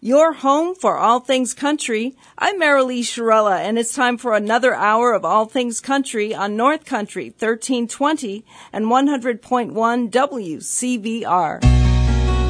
Your home for all things country. I'm Marilee Shirella, and it's time for another hour of All Things Country on North Country 1320 and 100.1 WCVR.